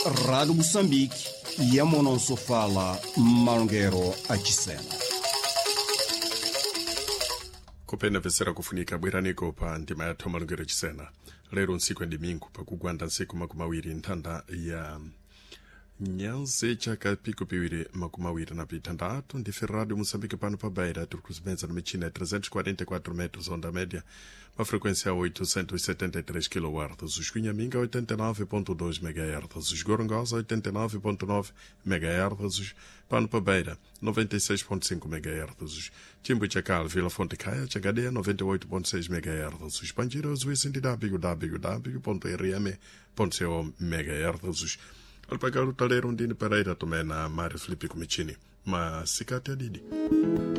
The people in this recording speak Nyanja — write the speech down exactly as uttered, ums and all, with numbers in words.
Rádio Moçambique e a Mononso fala Malongueiro Achisena. Kupenda vesera kufunika bwiraniko pa ndima ya thoma Malongueiro Achisena. Lero nsiku ya ndimingu pa kugwanda nsiku makumawiri ntanda ya nyanse chaka pico piwiri makumawiri na pitandatu ndife Radio Moçambique pano pa Beira turikuzibenza na michina ya trezentos e quarenta e quatro metros onda média, uma frequência oitocentos e setenta e três kilohertz, os Cunhaminga oitenta e nove ponto dois megahertz, os Gorongosa oitenta e nove ponto nove megahertz, os pano pa Beira noventa e seis ponto cinco megahertz, os Timbuchacal, Vila Fonte Caia, Changadeia noventa e oito ponto seis megahertz, os Pangiros, os w w w ponto r m ponto co megahertz, os Alpagaru Talero Ndini Pereira também na Mário Felipe Comichini, mas Cicate Adidi.